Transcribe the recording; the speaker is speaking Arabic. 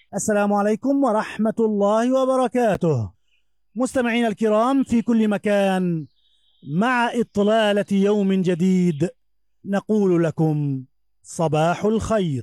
السلام عليكم ورحمة الله وبركاته. مستمعينا الكرام في كل مكان، مع إطلالة يوم جديد نقول لكم صباح الخير.